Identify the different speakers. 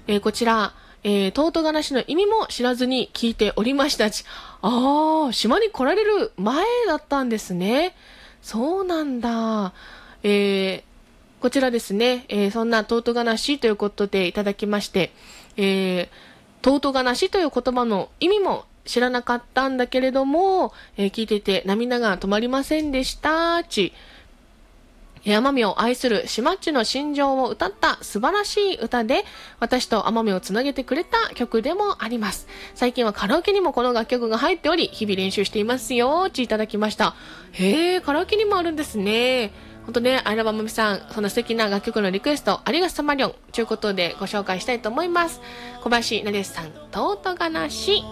Speaker 1: こちら、トートガナシの意味も知らずに聞いておりましたし、島に来られる前だったんですね。そうなんだ。こちらですね、そんなトートガナシということでいただきまして、トートガナシという言葉の意味も知らなかったんだけれども、聞いていて涙が止まりませんでした。奄美を愛する島っちの心情を歌った素晴らしい歌で、私と奄美をつなげてくれた曲でもあります。最近はカラオケにもこの楽曲が入っており、日々練習していますよ。いただきました。カラオケにもあるんですね。ほんとね、アイラバマミさん、そんな素敵な楽曲のリクエスト、ありがとまりょんということでご紹介したいと思います。小林なでさん、トートガナシ。